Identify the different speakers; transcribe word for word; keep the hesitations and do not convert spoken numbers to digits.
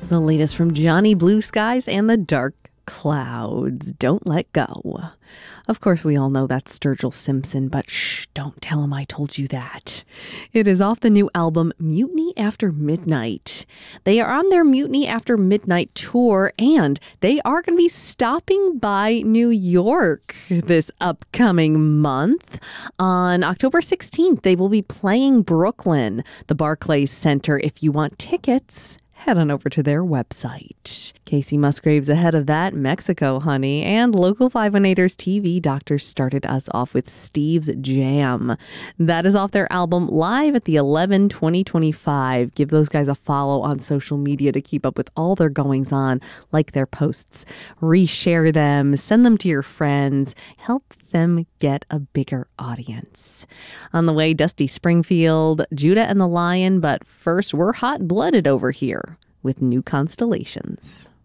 Speaker 1: The latest from Johnny Blue Skies and the Dark Clouds. Don't Let Go. Of course, we all know that's Sturgill Simpson, but shh, don't tell him I told you that. It is off the new album, Mutiny After Midnight. They are on their Mutiny After Midnight tour, and they are going to be stopping by New York this upcoming month. On October sixteenth, they will be playing Brooklyn, the Barclays Center. If you want tickets, head on over to their website. Casey Musgraves ahead of that, Mexico, honey. And Local five one eighters T V Doctors started us off with Steve's Jam. That is off their album Live at the eleven twenty twenty-five. Give those guys a follow on social media to keep up with all their goings on, like their posts, reshare them, send them to your friends, help them get a bigger audience. On the way, Dusty Springfield, Judah and the Lion, but first we're hot-blooded over here with New Constellations.